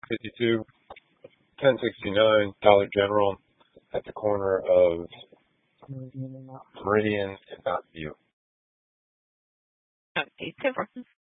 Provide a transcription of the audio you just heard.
52, 1069 Dollar General at the corner of Meridian and Mountain View. Okay, super.